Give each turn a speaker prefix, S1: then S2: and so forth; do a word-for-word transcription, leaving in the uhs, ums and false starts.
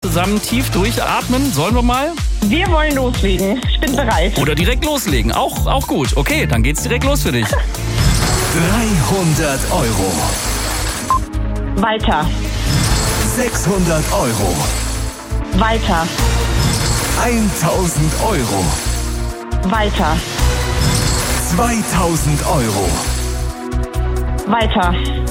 S1: Zusammen tief durchatmen. Sollen wir mal?
S2: Wir wollen loslegen. Ich bin bereit.
S1: Oder direkt loslegen. Auch, auch gut. Okay, dann geht's direkt los für dich.
S3: dreihundert Euro.
S2: Weiter.
S3: sechshundert Euro.
S2: Weiter.
S3: tausend Euro.
S2: Weiter.
S3: zweitausend Euro.
S2: Weiter.